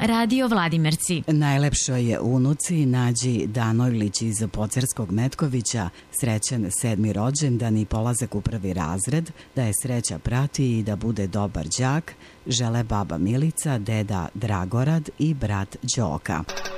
Radio Vladimirci. Najlepšoj unuci Nađi Danojlić iz Pocerskog Metkovića srećan 7. rođendan i polazak u 1. razred, da je sreća prati i da bude dobar đak, žele baba Milica, deda Dragorad i brat Đoka.